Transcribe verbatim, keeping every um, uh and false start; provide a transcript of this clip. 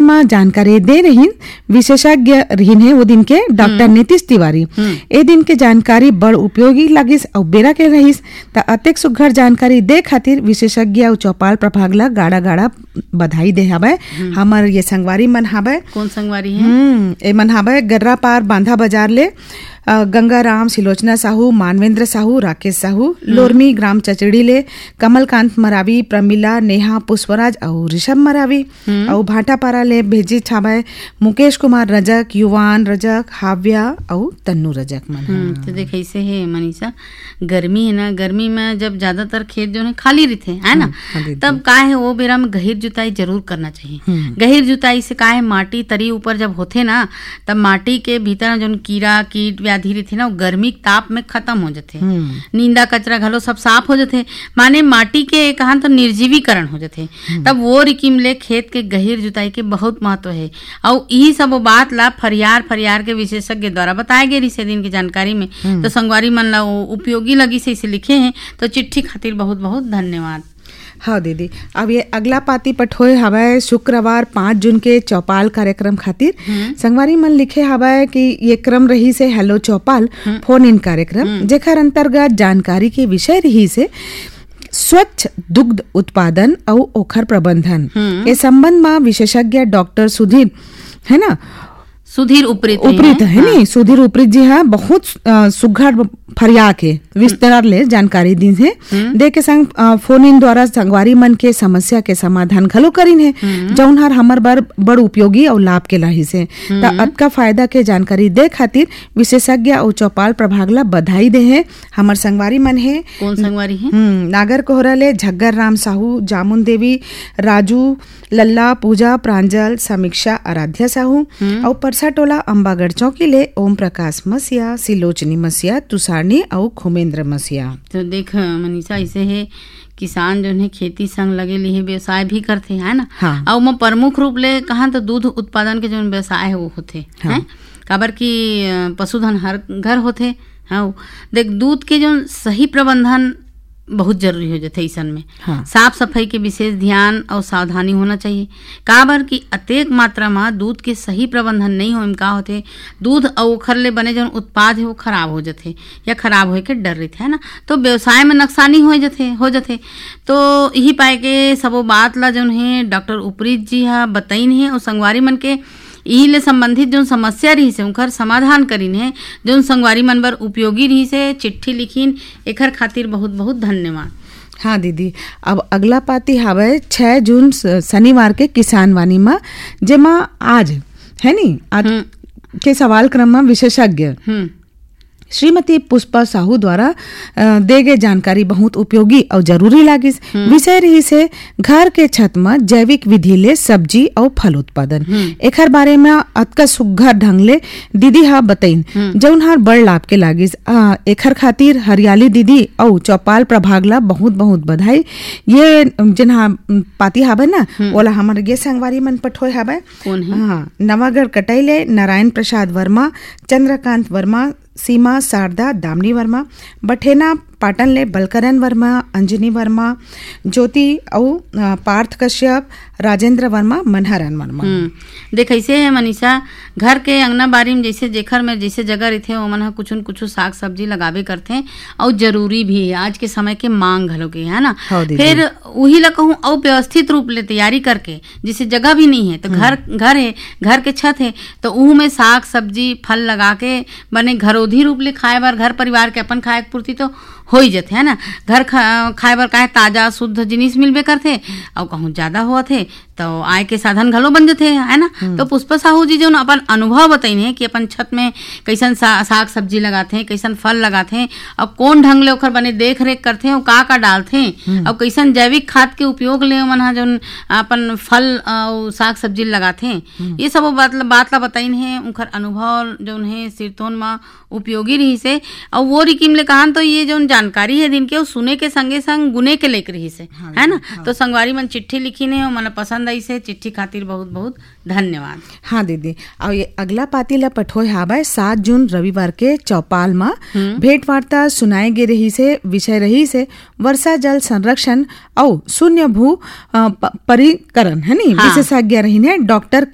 में जानकारी दे रही विशेषज्ञ रही है वो दिन के डॉक्टर नीतीश तिवारी। ए दिन के जानकारी बड़ उपयोगी लगिस और बेरा के रहीस त अतेक सुघर जानकारी दे खातिर विशेषज्ञ और चौपाल प्रभाग ला गाड़ा गाड़ा बधाई दे हवे। हमर ये संगवारी मन हवे। कौन संगवारी है? हम्म ए मन हवे गर्रा पार बांधा बाजार ले गंगाराम, सिलोचना साहू, मानवेंद्र साहू, राकेश साहू, लोरमी ग्राम चचड़ी ले कमलकांत मरावी, प्रमिला, नेहा, पुष्पराज और ऋषभ मरावी और भाटापारा ले भेजी छाबे मुकेश कुमार रजक, युवान रजक, हाव्या और तन्नू रजक मन। तो देख ऐसे है मनीषा, गर्मी है ना, गर्मी में जब ज्यादातर खेत जो है खाली रहते है ना, तब का है वो बेरा में गहीर जुताई जरूर करना चाहिए। गहीर जुताई से का है माटी तरी ऊपर जब होते ना तब माटी के भीतर जो कीड़ा कीट धीरे थे ना गर्मी ताप में खत्म हो जाते, नींदा कचरा घलो सब साफ हो जाते, माने माटी के कहा तो निर्जीवीकरण हो जाते। तब वो रिकिम ले खेत के गहीर जुताई के बहुत महत्व है और यही सब बात ला फरियार फरियार के विशेषज्ञ द्वारा बताए गए रिसे दिन की जानकारी में। तो संगवारी मन ला उपयोगी लगी से इसे लिखे हैं, तो चिट्ठी खातिर बहुत बहुत धन्यवाद। हाँ दीदी, अब ये अगला पाती पठोए हवाए शुक्रवार पाँच जून के चौपाल कार्यक्रम खातिर संगवारी मन लिखे हवाए कि ये क्रम रही से हेलो चौपाल फोन इन कार्यक्रम जेकर अंतर्गत जानकारी के विषय रही से स्वच्छ दुग्ध उत्पादन और ओखर प्रबंधन के संबंध में विशेषज्ञ डॉक्टर सुधीर है ना सुधीर उपरीत उपरीत है नी सुधीर उपरीत जी हाँ बहुत सुघड़ फरिया के विस्तार ले जानकारी दी है दे के संग फोन इन द्वारा संगवारी मन के समस्या के समाधान घलो करीन है जौन हर हमर बर बड़ उपयोगी और लाभ के लाही से त अतका फायदा के जानकारी दे खातिर विशेषज्ञ और चौपाल प्रभाग ला बधाई दे है। हमर संगवारी मन है कौन संगवारी है? नागर कोहरा ले झग्गर राम साहू, जामुन देवी, राजू, लल्ला, पूजा, प्रांजल, समीक्षा, आराध्या साहू और परसा टोला अम्बागढ़ चौकी ले ओम प्रकाश मसिया, सिलोचनी मसिया, तुषारनी और खुमेंद्र मसिया। तो देख मनीषा ऐसे है किसान जो है खेती संग लगे लिए व्यवसाय भी करते है ना। हाँ। और मैं प्रमुख रूप ले कहा तो दूध उत्पादन के जो व्यवसाय है वो होते हाँ। हैं काबर की पशुधन हर घर होते। हाँ देख दूध के जो सही प्रबंधन बहुत जरूरी हो जाते ईसन में। हाँ। साफ सफाई के विशेष ध्यान और सावधानी होना चाहिए काबर की अतेक मात्रा में दूध के सही प्रबंधन नहीं हो का होते दूध और ओखर ले बने जो उत्पाद है वो खराब हो जाते या खराब होए के डर रहते है ना, तो व्यवसाय में नुकसानी हो जाते हो जाते। तो यही पाए के सबो बात ला जो है डॉक्टर उपरीत जी हा बताइन है और संगवारी मन के यही ले संबंधित जो समस्या रही से उनकर समाधान करीन है जो संगवारी मन बर उपयोगी रही से चिट्ठी लिखीन एकर खातिर बहुत बहुत धन्यवाद। हाँ दीदी, अब अगला पाती हवे छह जून शनिवार के किसान वाणी में जेमा आज है नी आज के सवाल क्रम में विशेषज्ञ श्रीमती पुष्पा साहू द्वारा दे गए जानकारी बहुत उपयोगी और जरूरी लागिस। विषय रही से घर के छत में जैविक विधि ले सब्जी और फल उत्पादन एकर बारे में अतका सुघर ढंग ले दीदी हा बताइन जौन हर बड़ लाभ के लागिस। एकर खातिर हरियाली दीदी और चौपाल प्रभाग ला बहुत बहुत बधाई। ये जिन हा पाती हावे ना ओला हमर ये संगवारी मन पठोय हावे। हाँ, नवागढ़ कटैले नारायण प्रसाद वर्मा, चंद्रकांत वर्मा, सीमा शारदा दामनी वर्मा, बठेना पाटन ले बलकरन वर्मा, अंजनी वर्मा, ज्योति और पार्थ कश्यप, राजेंद्र वर्मा, मनहरन वर्मा। देख ऐसे है मनीषा घर के अंगना बारी में जैसे जेखर में जैसे जगह रहते हैं वो कुछ न कुछ साग सब्जी लगावे करते हैं और जरूरी भी है आज के समय के मांग घलो के है ना। फिर वही ला कहूँ और व्यवस्थित रूप ले तैयारी करके जिसे जगह भी नहीं है तो घर घर है घर के छत है तो ऊ में साग सब्जी फल लगा के बने घरोधी रूप ले खाए बार घर परिवार के अपन खाए पूर्ति तो हो ही जाते है ना। घर खाए बर काहे ताजा शुद्ध जिनिस मिलबे करते और कहूँ ज्यादा हुआ थे तो आय के साधन घलो बन जाते है ना। तो पुष्पा साहू जी जो अपन अनुभव बताइन है कि अपन छत में कैसन सा, साग सब्जी लगाते हैं, कैसन फल लगाते हैं और कौन ढंग ले ओखर बने देख रेख करते हैं और का का डालते हैं और कैसन जैविक खाद के उपयोग ले मन जो अपन फल और साग सब्जी लगाते हैं। ये सब बात बात ला बताइन है उनकर अनुभव जो है सिरतोन में उपयोगी रही से और वो रिकिम ले कहान तो ये जो जानकारी है दिन के सुने के संगे संग गुने के लेकर रही से हाँ, है ना। हाँ। तो संगवारी मन चिट्ठी लिखी ने मन पसंद आई से चिट्ठी खातिर बहुत बहुत धन्यवाद। हाँ दीदी, और ये अगला पाती ला पठोय हावे सात जून रविवार के चौपाल में भेंट वार्ता सुनाए गे रही से विषय रही से वर्षा जल संरक्षण और शून्य भू परिकरण है नी। हाँ। विशेषज्ञ रही ने डॉक्टर